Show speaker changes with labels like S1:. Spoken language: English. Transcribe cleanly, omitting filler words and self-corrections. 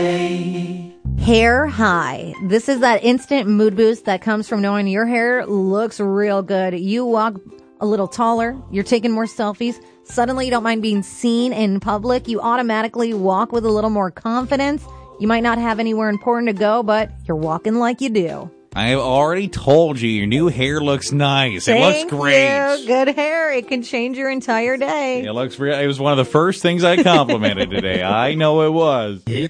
S1: Hair high. This is that instant mood boost that comes from knowing your hair looks real good. You walk a little taller. You're taking more selfies. Suddenly you don't mind being seen in public. You automatically walk with a little more confidence. You might not have anywhere important to go, but you're walking like you do.
S2: I've already told you your new hair looks nice. It looks great.
S1: Thank you. Good hair. It can change your entire day.
S2: It looks real. It was one of the first things I complimented today. I know it was.